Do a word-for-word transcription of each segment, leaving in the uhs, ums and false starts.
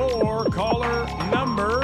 for caller number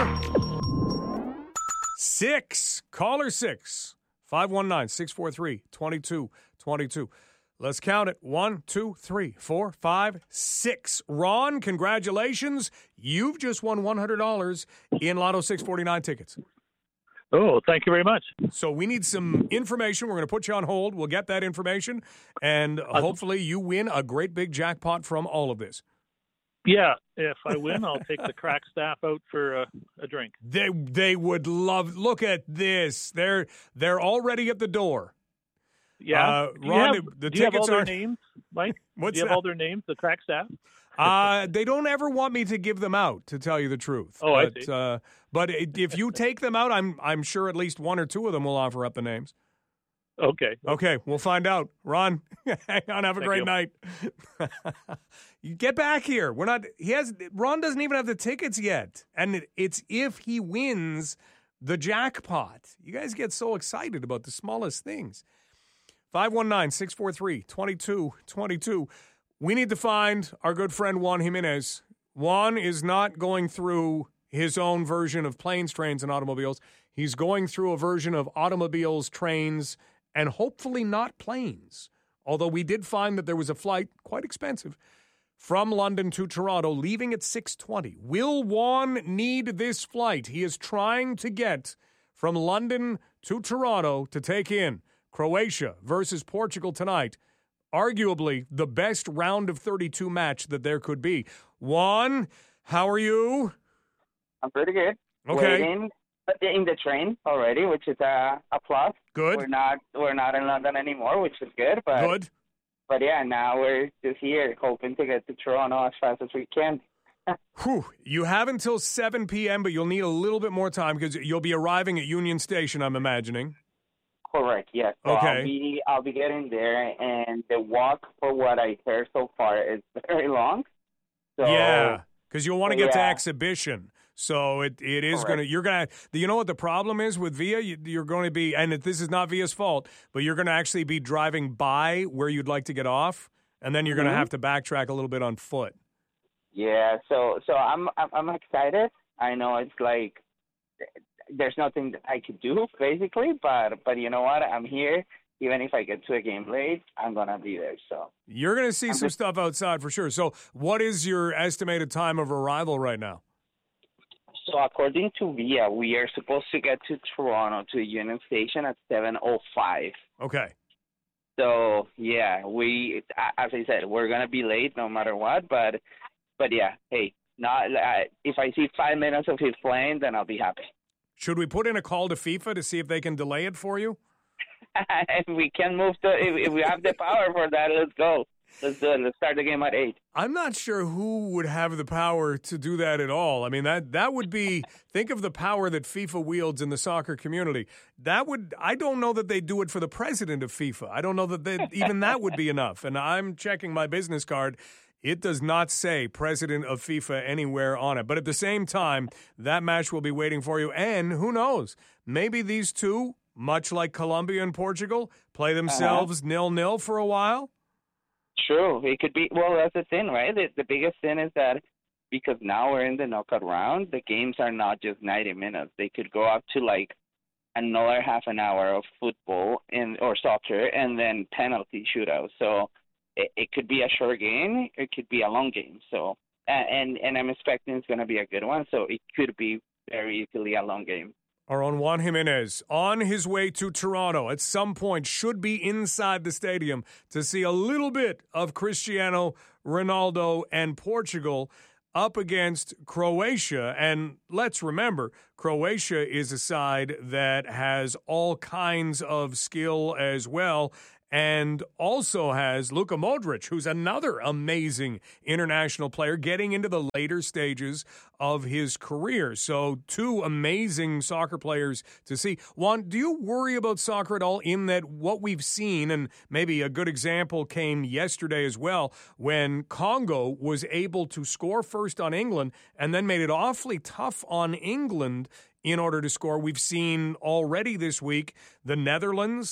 six. Caller six. five one nine, six four three, two two two two. Let's count it. One, two, three, four, five, six. Ron, congratulations. You've just won one hundred dollars in Lotto six forty-nine tickets. Oh, thank you very much. So we need some information. We're going to put you on hold. We'll get that information, and hopefully you win a great big jackpot from all of this. Yeah, if I win, I'll take the crack staff out for a, a drink. They they would love. Look at this. They're they're already at the door. Yeah, uh, do Ron, you have, the, the do you have all tickets their are names, Mike? What's do you have that? all their names, the crack staff? Uh, they don't ever want me to give them out, to tell you the truth. Oh, but, I see. Uh, but if you take them out, I'm I'm sure at least one or two of them will offer up the names. Okay. Okay, we'll find out. Ron, hang on. Have a Thank great you. night. You get back here. We're not. He has. Ron doesn't even have the tickets yet, and it, it's if he wins the jackpot. You guys get so excited about the smallest things. five one nine, six four three, two two two two. We need to find our good friend Juan Jimenez. Juan is not going through his own version of planes, trains, and automobiles. He's going through a version of automobiles, trains, and hopefully not planes. Although we did find that there was a flight, quite expensive, from London to Toronto, leaving at six twenty. Will Juan need this flight? He is trying to get from London to Toronto to take in Croatia versus Portugal tonight. Arguably the best round of thirty-two match that there could be. Juan, how are you? I'm pretty good. Okay. Waiting in the train already, which is a, a plus. Good. We're not we're not in London anymore, which is good. But Good. But yeah, now we're just here, hoping to get to Toronto as fast as we can. Whew. You have until seven p.m., but you'll need a little bit more time because you'll be arriving at Union Station, I'm imagining. Correct. Yes. So Okay. I'll be I'll be getting there, and the walk, for what I heard so far, is very long. So Yeah, because you'll want to get to yeah. exhibition. So it it is Correct. going to, you're going to, you know what the problem is with Via? You, you're going to be, and this is not Via's fault, but you're going to actually be driving by where you'd like to get off, and then you're going to Mhm. have to backtrack a little bit on foot. Yeah. So so I'm I'm, I'm excited. I know it's like there's nothing that I could do basically, but but you know what? I'm here. Even if I get to a game late, I'm gonna be there. So You're going to see I'm some just- stuff outside for sure. So what is your estimated time of arrival right now? So according to Via, we are supposed to get to Toronto to Union Station at seven oh five. Okay. So yeah, we as I said, we're gonna be late no matter what. But but yeah, hey, not uh, if I see five minutes of his plane, then I'll be happy. Should we put in a call to FIFA to see if they can delay it for you? If we can move to, if, if we have the power for that, let's go. Let's do it. Let's start the game at eight. I'm not sure who would have the power to do that at all. I mean, that that would be, think of the power that FIFA wields in the soccer community. That would, I don't know that they do it for the president of FIFA. I don't know that they, even that would be enough. And I'm checking my business card. It does not say president of FIFA anywhere on it. But at the same time, that match will be waiting for you. And who knows, maybe these two, much like Colombia and Portugal, play themselves Uh-huh. nil-nil for a while. True. It could be. Well, that's the thing, right? The, the biggest thing is that because now we're in the knockout round, the games are not just ninety minutes. They could go up to like another half an hour of football and or soccer, and then penalty shootout. So it, it could be a short game. It could be a long game. So and and I'm expecting it's going to be a good one. So it could be very easily a long game. Our own Juan Jimenez, on his way to Toronto, at some point should be inside the stadium to see a little bit of Cristiano Ronaldo and Portugal up against Croatia. And let's remember, Croatia is a side that has all kinds of skill as well, and also has Luka Modric, who's another amazing international player getting into the later stages of his career. So two amazing soccer players to see. Juan, do you worry about soccer at all in that what we've seen, and maybe a good example came yesterday as well, when Congo was able to score first on England and then made it awfully tough on England in order to score. We've seen already this week the Netherlands,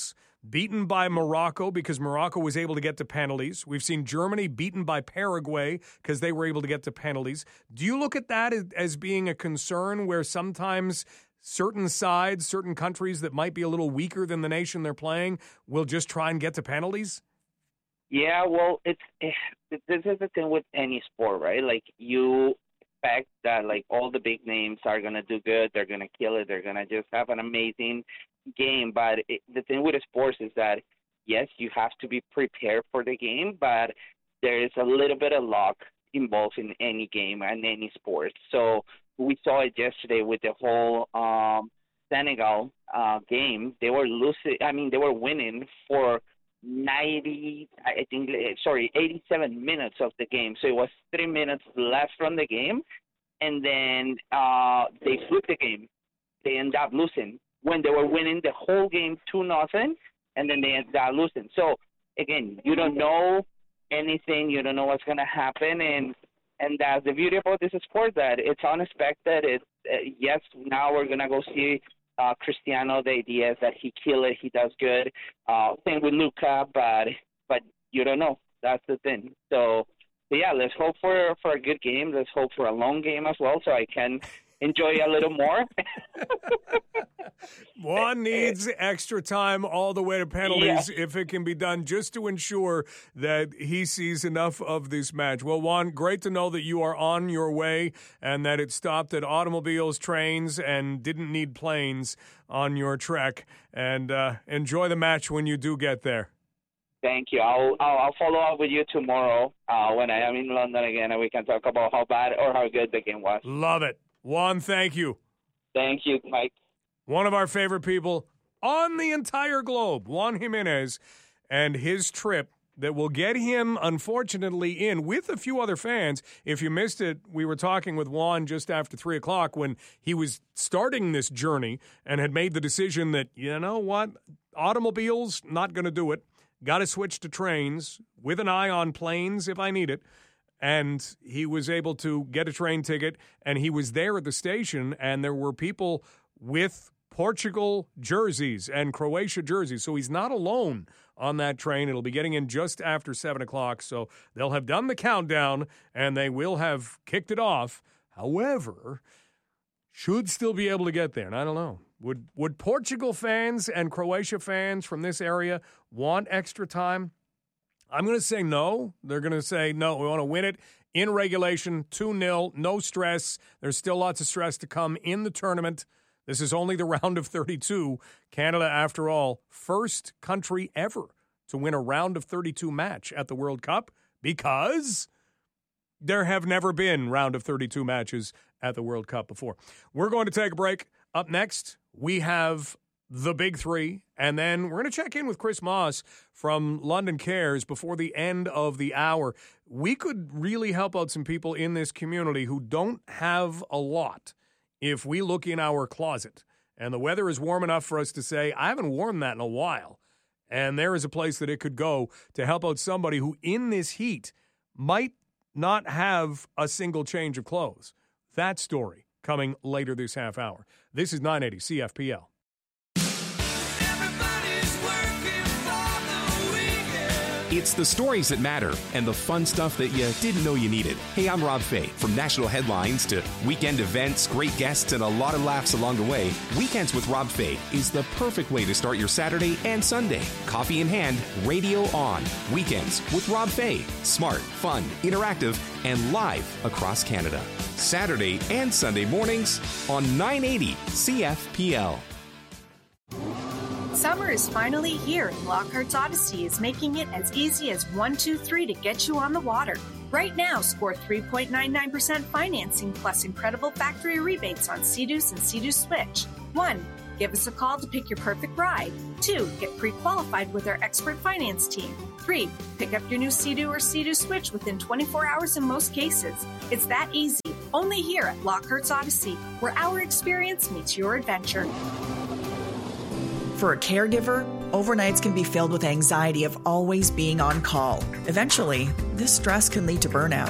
beaten by Morocco because Morocco was able to get to penalties. We've seen Germany beaten by Paraguay because they were able to get to penalties. Do you look at that as, as being a concern where sometimes certain sides, certain countries that might be a little weaker than the nation they're playing will just try and get to penalties? Yeah, well, it's this is the thing with any sport, right? Like, you expect that, like, all the big names are going to do good. They're going to kill it. They're going to just have an amazing game. But it, the thing with the sports is that, yes, you have to be prepared for the game, but there is a little bit of luck involved in any game and any sport. So we saw it yesterday with the whole um, Senegal uh, game. They were losing. I mean, they were winning for ninety, I think, sorry, eighty-seven minutes of the game. So it was three minutes left from the game, and then uh, they flipped the game. They ended up losing when they were winning the whole game two nothing, and then they ended up losing. So again, you don't know anything. You don't know what's gonna happen, and and that's the beauty about this sport, that it's unexpected. It's uh, yes, now we're gonna go see Uh, Cristiano. The idea is that he kill it, he does good. Uh, same with Luka, but but you don't know. That's the thing. So, so yeah, let's hope for for a good game. Let's hope for a long game as well, so I can enjoy a little more. One needs extra time all the way to penalties yeah. if it can be done, just to ensure that he sees enough of this match. Well, Juan, great to know that you are on your way and that it stopped at automobiles, trains, and didn't need planes on your trek. And uh, enjoy the match when you do get there. Thank you. I'll, I'll I'll follow up with you tomorrow uh, when I am in London again, and we can talk about how bad or how good the game was. Love it. Juan, thank you. Thank you, Mike. One of our favorite people on the entire globe, Juan Jimenez, and his trip that will get him, unfortunately, in with a few other fans. If you missed it, we were talking with Juan just after three o'clock when he was starting this journey and had made the decision that, you know what, automobiles, not going to do it. Got to switch to trains with an eye on planes if I need it. And he was able to get a train ticket, and he was there at the station, and there were people with Portugal jerseys and Croatia jerseys. So he's not alone on that train. It'll be getting in just after seven o'clock. So they'll have done the countdown, and they will have kicked it off. However, should still be able to get there. And I don't know. Would would Portugal fans and Croatia fans from this area want extra time? I'm going to say no. They're going to say, no, we want to win it in regulation, two nil, no stress. There's still lots of stress to come in the tournament. This is only the round of thirty-two. Canada, after all, first country ever to win a round of thirty-two match at the World Cup, because there have never been round of thirty-two matches at the World Cup before. We're going to take a break. Up next, we have the big three, and then we're going to check in with Chris Moss from London Cares before the end of the hour. We could really help out some people in this community who don't have a lot if we look in our closet. And the weather is warm enough for us to say, I haven't worn that in a while. And there is a place that it could go to help out somebody who in this heat might not have a single change of clothes. That story coming later this half hour. This is nine eighty C F P L. It's the stories that matter and the fun stuff that you didn't know you needed. Hey, I'm Rob Fay. From national headlines to weekend events, great guests, and a lot of laughs along the way, Weekends with Rob Fay is the perfect way to start your Saturday and Sunday. Coffee in hand, radio on. Weekends with Rob Fay. Smart, fun, interactive, and live across Canada. Saturday and Sunday mornings on nine eighty C F P L. Summer is finally here, and Lockhart's Odyssey is making it as easy as one two three to get you on the water. Right now, score three point nine nine percent financing plus incredible factory rebates on Sea-Doos and Sea-Doo Switch. One, give us a call to pick your perfect ride. Two, get pre-qualified with our expert finance team. Three, pick up your new Sea-Doo or Sea-Doo Switch within twenty-four hours in most cases. It's that easy. Only here at Lockhart's Odyssey, where our experience meets your adventure. For a caregiver, overnights can be filled with anxiety of always being on call. Eventually, this stress can lead to burnout.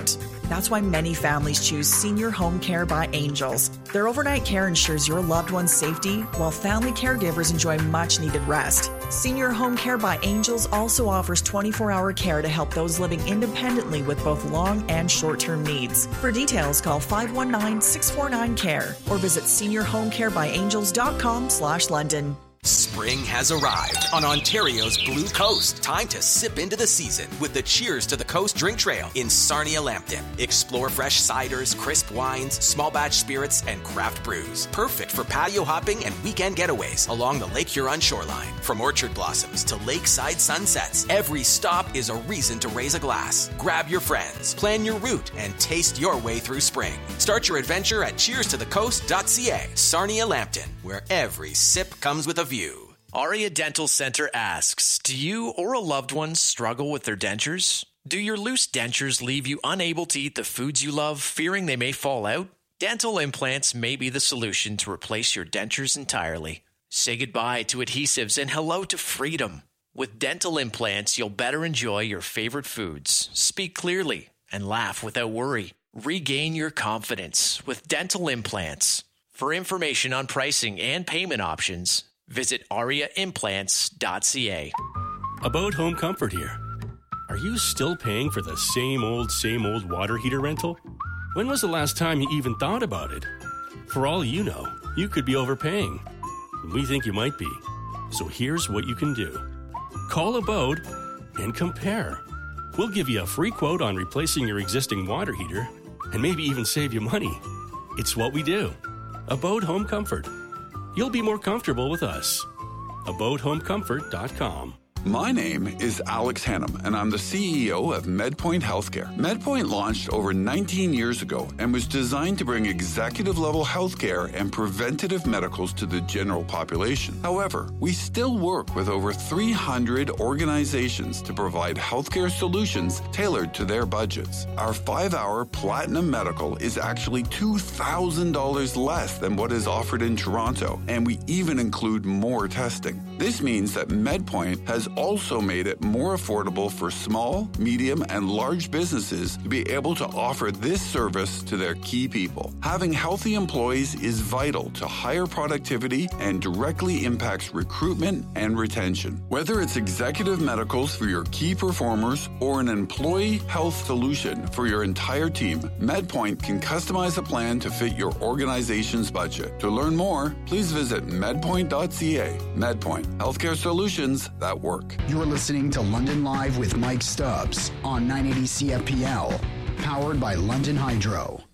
That's why many families choose Senior Home Care by Angels. Their overnight care ensures your loved one's safety, while family caregivers enjoy much-needed rest. Senior Home Care by Angels also offers twenty-four hour care to help those living independently with both long and short-term needs. For details, call five one nine, six four nine, C A R E or visit senior home care by angels dot com slash London. Spring has arrived on Ontario's Blue Coast. Time to sip into the season with the Cheers to the Coast drink trail in Sarnia-Lambton. Explore fresh ciders, crisp wines, small batch spirits, and craft brews. Perfect for patio hopping and weekend getaways along the Lake Huron shoreline. From orchard blossoms to lakeside sunsets, every stop is a reason to raise a glass. Grab your friends, plan your route, and taste your way through spring. Start your adventure at cheers to the coast dot c a. Sarnia-Lambton, where every sip comes with a view. Aria Dental Center asks, do you or a loved one struggle with their dentures? Do your loose dentures leave you unable to eat the foods you love, fearing they may fall out? Dental implants may be the solution to replace your dentures entirely. Say goodbye to adhesives and hello to freedom. With dental implants, you'll better enjoy your favorite foods, speak clearly, and laugh without worry. Regain your confidence with dental implants. For information on pricing and payment options, visit aria implants dot c a. About Home Comfort here. Are you still paying for the same old, same old water heater rental? When was the last time you even thought about it? For all you know, you could be overpaying. We think you might be. So here's what you can do. Call Abode and compare. We'll give you a free quote on replacing your existing water heater and maybe even save you money. It's what we do. Abode Home Comfort. You'll be more comfortable with us. abode home comfort dot com. My name is Alex Hannum, and I'm the C E O of MedPoint Healthcare. MedPoint launched over nineteen years ago and was designed to bring executive-level healthcare and preventative medicals to the general population. However, we still work with over three hundred organizations to provide healthcare solutions tailored to their budgets. Our five-hour Platinum Medical is actually two thousand dollars less than what is offered in Toronto, and we even include more testing. This means that MedPoint has also made it more affordable for small, medium, and large businesses to be able to offer this service to their key people. Having healthy employees is vital to higher productivity and directly impacts recruitment and retention. Whether it's executive medicals for your key performers or an employee health solution for your entire team, MedPoint can customize a plan to fit your organization's budget. To learn more, please visit medpoint dot c a. MedPoint, healthcare solutions that work. You're listening to London Live with Mike Stubbs on nine eighty C F P L, powered by London Hydro.